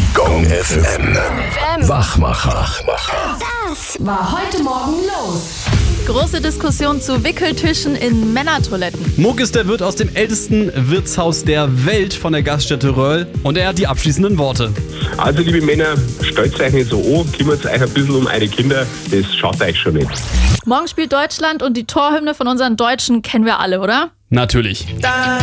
Gong FM. Wachmacher. Das war heute Morgen los. Große Diskussion zu Wickeltischen in Männertoiletten. Muck ist der Wirt aus dem ältesten Wirtshaus der Welt von der Gaststätte Röll und er hat die abschließenden Worte. Also liebe Männer, stellt euch nicht so an, kümmert euch ein bisschen um eure Kinder, das schaut euch schon nicht. Morgen spielt Deutschland und die Torhymne von unseren Deutschen kennen wir alle, oder? Natürlich.